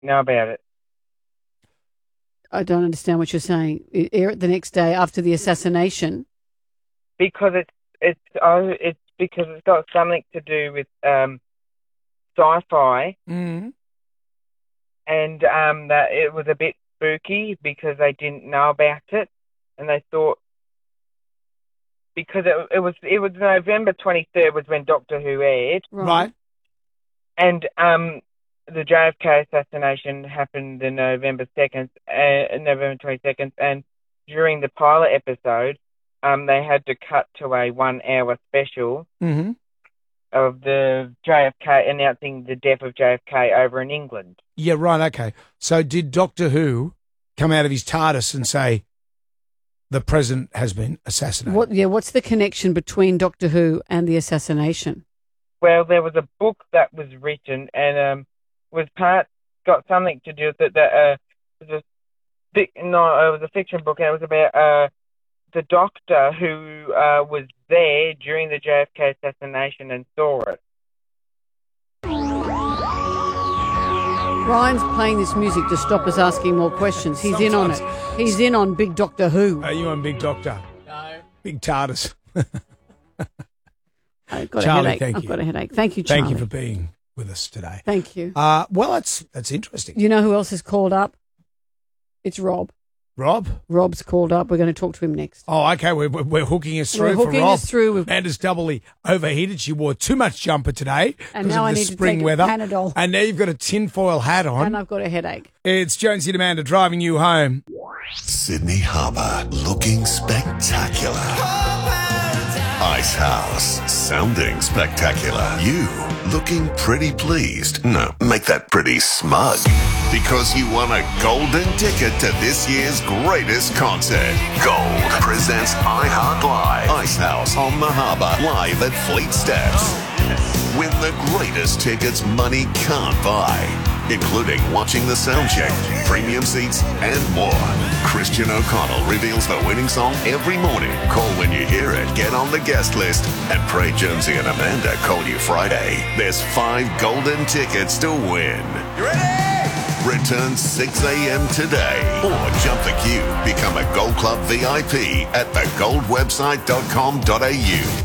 know about it. I don't understand what you're saying. Air it the next day after the assassination. Because it's because it's got something to do with sci-fi, Mm. and that it was a bit spooky because they didn't know about it, and they thought because it was November 23rd was when Doctor Who aired, Right. and the JFK assassination happened on November 22nd, and during the pilot episode, they had to cut to a 1 hour special Mm-hmm. of the JFK announcing the death of JFK over in England. Yeah, right, okay. So did Doctor Who come out of his TARDIS and say the president has been assassinated? What's the connection between Doctor Who and the assassination? Well, there was a book that was written and got something to do with it. It was a fiction book, and it was about the doctor who was there during the JFK assassination and saw it. Ryan's playing this music to stop us asking more questions. He's in on it. He's in on Big Doctor Who. Are you on Big Doctor? No. Big TARDIS. I've got Charlie, a headache. thank I've you. got a headache. Thank you, Charlie. Thank you for being with us today. Thank you. Well, that's interesting. You know who else is called up? It's Rob. Rob? Rob's called up. We're going to talk to him next. Oh, okay. We're hooking us through We're for hooking Rob. us through with- Amanda's doubly overheated. She wore too much jumper today And because now of I the need to spring take weather. Panadol. And now you've got a tinfoil hat on. And I've got a headache. It's Jonesy and Amanda driving you home. Sydney Harbour looking spectacular. Ice House sounding spectacular. You looking pretty pleased. No, make that pretty smug. Because you won a golden ticket to this year's greatest concert. Gold presents iHeart Live. Ice House on the Harbour, live at Fleet Steps. Win the greatest tickets money can't buy, including watching the sound check, premium seats, and more. Christian O'Connell reveals the winning song every morning. Call when you hear it, get on the guest list, and pray Jonesy and Amanda call you Friday. There's 5 golden tickets to win. You ready? Return 6 a.m. today or jump the queue. Become a Gold Club VIP at thegoldwebsite.com.au.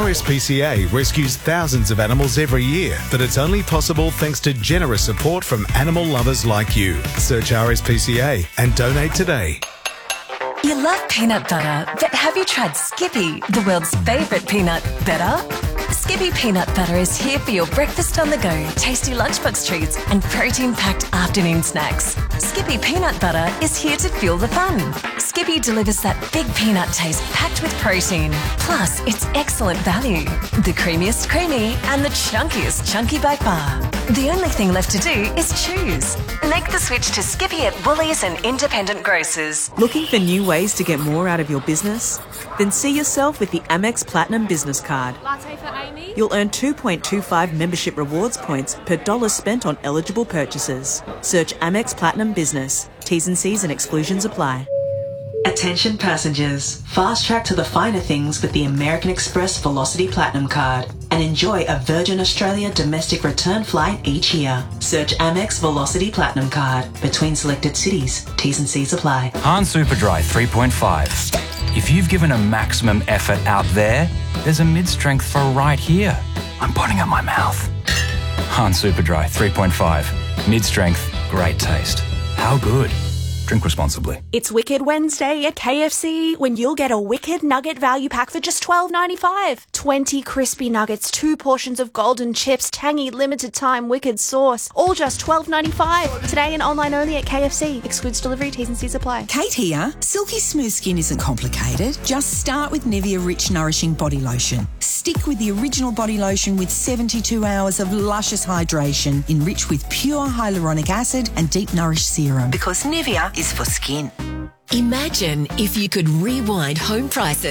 RSPCA rescues thousands of animals every year, but it's only possible thanks to generous support from animal lovers like you. Search RSPCA and donate today. You love peanut butter, but have you tried Skippy, the world's favourite peanut butter? Skippy peanut butter is here for your breakfast on the go, tasty lunchbox treats and protein-packed afternoon snacks. Skippy peanut butter is here to fuel the fun. Skippy delivers that big peanut taste packed with protein. Plus, it's excellent value. The creamiest creamy and the chunkiest chunky by far. The only thing left to do is choose. Make the switch to Skippy at Woolies and independent grocers. Looking for new ways to get more out of your business? Then see yourself with the Amex Platinum Business Card. Latte for Amy? You'll earn 2.25 membership rewards points per dollar spent on eligible purchases. Search Amex Platinum Business. T's and C's and exclusions apply. Attention passengers, fast track to the finer things with the American Express Velocity Platinum Card and enjoy a Virgin Australia domestic return flight each year. Search Amex Velocity Platinum Card between selected cities. T's and C's apply. Han Superdry 3.5. If you've given a maximum effort out there's a mid-strength for right here. I'm putting up my mouth. Han Superdry 3.5. Mid-strength, great taste. How good? Drink responsibly. It's Wicked Wednesday at KFC when you'll get a Wicked Nugget value pack for just $12.95. 20 crispy nuggets, 2 portions of golden chips, tangy limited time Wicked sauce, all just $12.95. Today and online only at KFC. Excludes delivery, T's and C's apply. Kate here. Silky smooth skin isn't complicated. Just start with Nivea Rich Nourishing Body Lotion. Stick with the original body lotion with 72 hours of luscious hydration, enriched with pure hyaluronic acid and deep nourished serum. Because Nivea is for skin. Imagine if you could rewind home prices.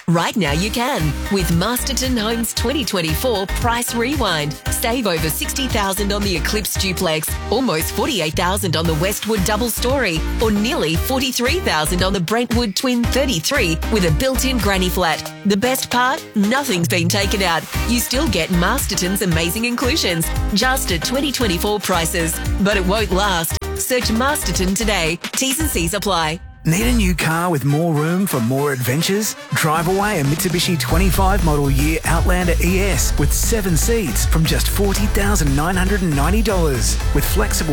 Right now you can with Masterton Homes 2024 Price Rewind. Save over $60,000 on the Eclipse Duplex, almost $48,000 on the Westwood Double Story, or nearly $43,000 on the Brentwood Twin 33 with a built-in granny flat. The best part? Nothing's been taken out. You still get Masterton's amazing inclusions, just at 2024 prices. But it won't last. Search Masterton today. T's and C's apply. Need a new car with more room for more adventures? Drive away a Mitsubishi 25 model year Outlander ES with 7 seats from just $40,990. With flexible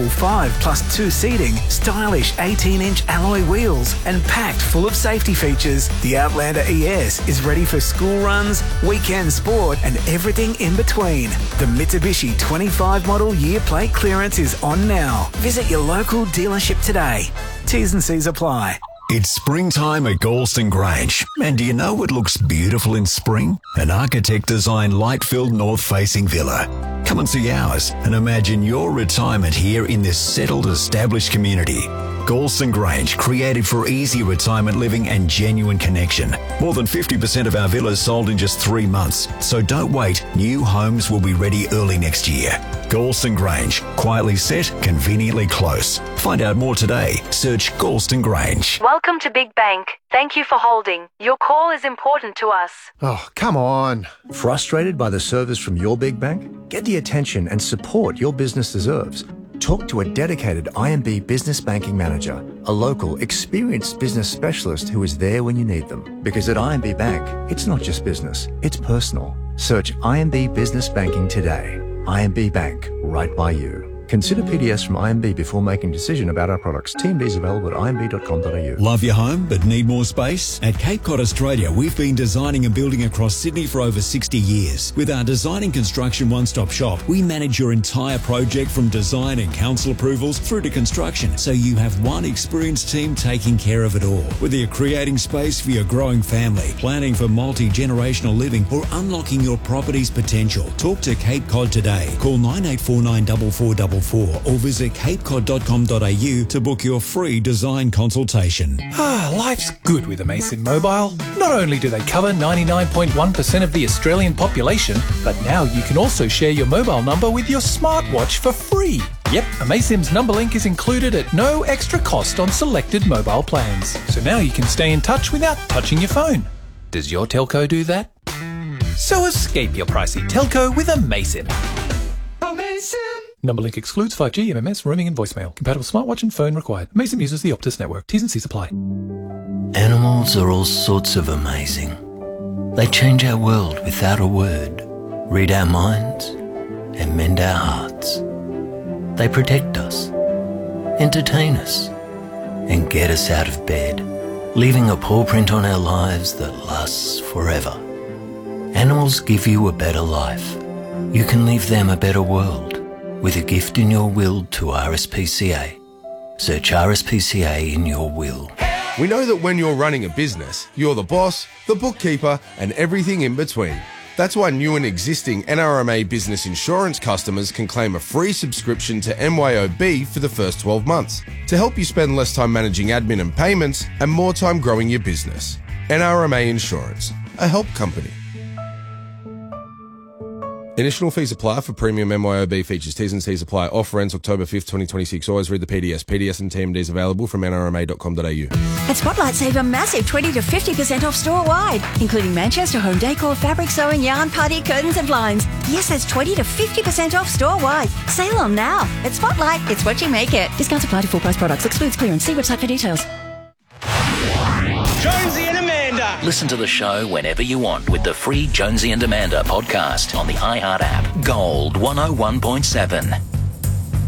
5+2 seating, stylish 18-inch alloy wheels, and packed full of safety features, the Outlander ES is ready for school runs, weekend sport, and everything in between. The Mitsubishi 25 model year plate clearance is on now. Visit your local dealership today. T's and C's apply. It's springtime at Galston Grange. And do you know what looks beautiful in spring? An architect-designed light-filled north-facing villa. Come and see ours and imagine your retirement here in this settled, established community. Galston Grange, created for easy retirement living and genuine connection. More than 50% of our villas sold in just 3 months. So don't wait. New homes will be ready early next year. Galston Grange, quietly set, conveniently close. Find out more today. Search Galston Grange. Welcome to Big Bank. Thank you for holding. Your call is important to us. Oh, come on. Frustrated by the service from your big bank? Get the attention and support your business deserves. Talk to a dedicated IMB Business Banking Manager, a local, experienced business specialist who is there when you need them. Because at IMB Bank, it's not just business, it's personal. Search IMB Business Banking today. IMB Bank, right by you. Consider PDS from IMB before making a decision about our products. TMDs available at imb.com.au. Love your home but need more space? At Cape Cod Australia, we've been designing and building across Sydney for over 60 years. With our design and construction one-stop shop, we manage your entire project from design and council approvals through to construction, so you have one experienced team taking care of it all. Whether you're creating space for your growing family, planning for multi-generational living, or unlocking your property's potential, talk to Cape Cod today. Call 9849 4444 or visit capecod.com.au to book your free design consultation. Life's good with Amasim Mobile. Not only do they cover 99.1% of the Australian population, but now you can also share your mobile number with your smartwatch for free. Yep, Amasim's number link is included at no extra cost on selected mobile plans. So now you can stay in touch without touching your phone. Does your telco do that? So escape your pricey telco with Amasim. Number link excludes 5G, MMS, roaming and voicemail. Compatible smartwatch and phone required. Amasim uses the Optus network. T's and C's apply. Animals are all sorts of amazing. They change our world without a word, read our minds, and mend our hearts. They protect us, entertain us, and get us out of bed, leaving a paw print on our lives that lasts forever. Animals give you a better life. You can leave them a better world with a gift in your will to RSPCA. Search RSPCA in your will. We know that when you're running a business, you're the boss, the bookkeeper, and everything in between. That's why new and existing NRMA business insurance customers can claim a free subscription to MYOB for the first 12 months to help you spend less time managing admin and payments and more time growing your business. NRMA Insurance, a help company. Initial fees apply for premium MYOB features. T's and C's apply. Offer ends October 5th, 2026. Always read the PDS. PDS and TMDs available from nrma.com.au. At Spotlight, save a massive 20 to 50% off store-wide, including Manchester home decor, fabric sewing, yarn, party, curtains and blinds. Yes, that's 20 to 50% off store-wide. Sale on now. At Spotlight, it's what you make it. Discounts apply to full-price products. Excludes clearance. See website for details. Jonesy and Amanda. Listen to the show whenever you want with the free Jonesy and Amanda podcast on the iHeart app. Gold 101.7.